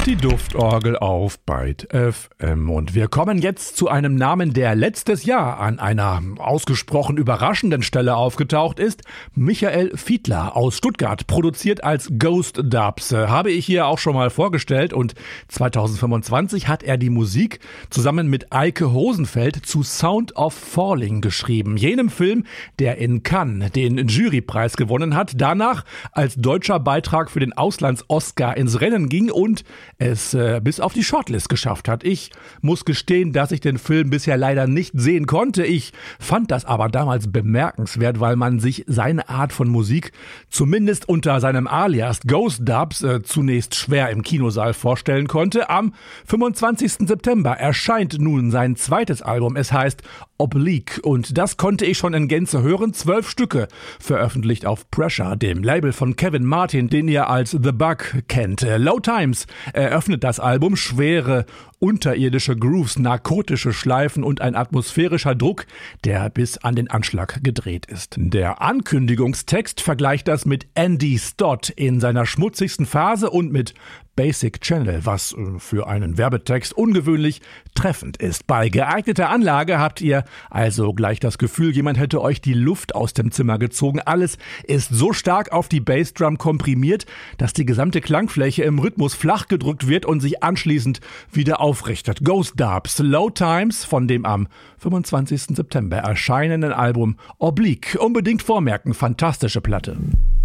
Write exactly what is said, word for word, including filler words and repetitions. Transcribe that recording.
Die Duftorgel auf Byte F M. Und wir kommen jetzt zu einem Namen, der letztes Jahr an einer ausgesprochen überraschenden Stelle aufgetaucht ist. Michael Fiedler aus Stuttgart, produziert als Ghost Dubs. Habe ich hier auch schon mal vorgestellt, und zweitausendfünfundzwanzig hat er die Musik zusammen mit Eike Hosenfeld zu Sound of Falling geschrieben. Jenem Film, der in Cannes den Jurypreis gewonnen hat, danach als deutscher Beitrag für den Auslands-Oscar ins Rennen ging und es äh, bis auf die Shortlist geschafft hat. Ich muss gestehen, dass ich den Film bisher leider nicht sehen konnte. Ich fand das aber damals bemerkenswert, weil man sich seine Art von Musik zumindest unter seinem Alias Ghost Dubs äh, zunächst schwer im Kinosaal vorstellen konnte. Am fünfundzwanzigsten September erscheint nun sein zweites Album. Es heißt Oblique, und das konnte ich schon in Gänze hören. Zwölf Stücke, veröffentlicht auf Pressure, dem Label von Kevin Martin, den ihr als The Bug kennt. Low Times eröffnet das Album. Schwere, unterirdische Grooves, narkotische Schleifen und ein atmosphärischer Druck, der bis an den Anschlag gedreht ist. Der Ankündigungstext vergleicht das mit Andy Stott in seiner schmutzigsten Phase und mit Basic Channel, was für einen Werbetext ungewöhnlich treffend ist. Bei geeigneter Anlage habt ihr also gleich das Gefühl, jemand hätte euch die Luft aus dem Zimmer gezogen. Alles ist so stark auf die Bassdrum komprimiert, dass die gesamte Klangfläche im Rhythmus flach gedrückt wird und sich anschließend wieder aufrichtet. Ghost Dubs, Low Times von dem am fünfundzwanzigsten September erscheinenden Album Oblique. Unbedingt vormerken, fantastische Platte.